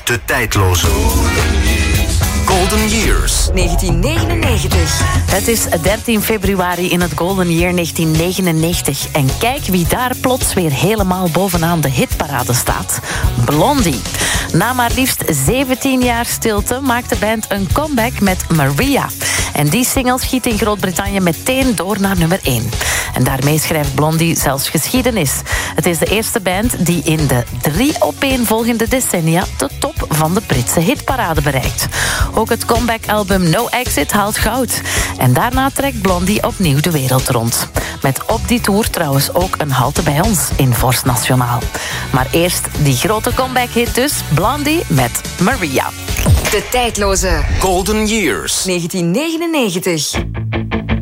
De tijdloze Golden Years. 1999. Het is 13 februari in het Golden Year 1999. En kijk wie daar plots weer helemaal bovenaan de hitparade staat. Blondie. Na maar liefst 17 jaar stilte maakt de band een comeback met Maria. En die single schiet in Groot-Brittannië meteen door naar nummer 1. En daarmee schrijft Blondie zelfs geschiedenis. Het is de eerste band die in de 3 opeenvolgende decennia de top van de Britse hitparade bereikt. Ook het comeback-album No Exit haalt goud. En daarna trekt Blondie opnieuw de wereld rond. Met op die tour trouwens ook een halte bij ons in Vorst Nationaal. Maar eerst die grote comeback-hit dus, Blondie met Maria. De tijdloze Golden Years. 1999.